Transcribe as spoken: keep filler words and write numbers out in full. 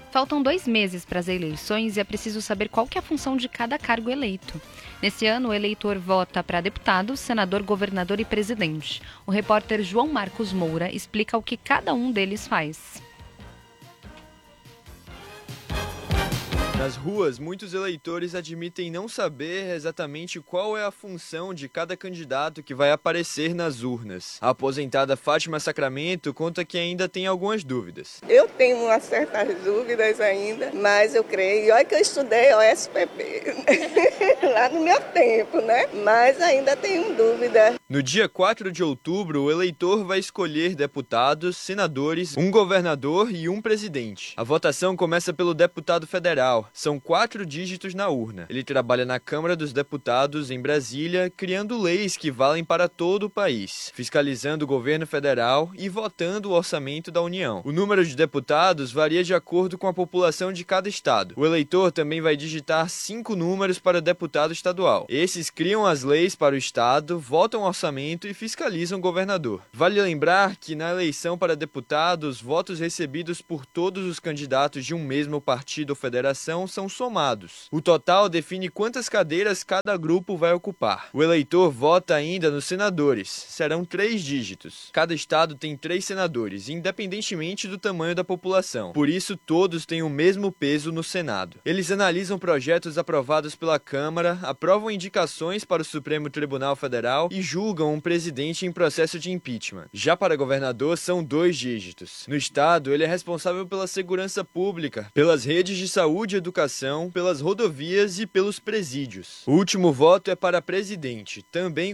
Faltam dois meses para as eleições e é preciso saber qual que é a função de cada cargo eleito. Nesse ano, o eleitor vota para deputado, senador, governador e presidente. O repórter João Marcos Moura explica o que cada um deles faz. Nas ruas, muitos eleitores admitem não saber exatamente qual é a função de cada candidato que vai aparecer nas urnas. A aposentada Fátima Sacramento conta que ainda tem algumas dúvidas. Eu tenho umas certas dúvidas ainda, mas eu creio, olha que eu estudei o S P P, lá no meu tempo, né? Mas ainda tenho dúvida. No dia quatro de outubro, o eleitor vai escolher deputados, senadores, um governador e um presidente. A votação começa pelo deputado federal. São quatro dígitos na urna. Ele trabalha na Câmara dos Deputados, em Brasília, criando leis que valem para todo o país, fiscalizando o governo federal e votando o orçamento da União. O número de deputados varia de acordo com a população de cada estado. O eleitor também vai digitar cinco números para o deputado estadual. Esses criam as leis para o estado, votam o orçamento e fiscalizam o governador. Vale lembrar que na eleição para deputados, votos recebidos por todos os candidatos de um mesmo partido ou federação são somados. O total define quantas cadeiras cada grupo vai ocupar. O eleitor vota ainda nos senadores. Serão três dígitos. Cada estado tem três senadores, independentemente do tamanho da população. Por isso, todos têm o mesmo peso no Senado. Eles analisam projetos aprovados pela Câmara, aprovam indicações para o Supremo Tribunal Federal e julgam um presidente em processo de impeachment. Já para governador, são dois dígitos. No estado, ele é responsável pela segurança pública, pelas redes de saúde e educação, pelas rodovias e pelos presídios. O último voto é para presidente, também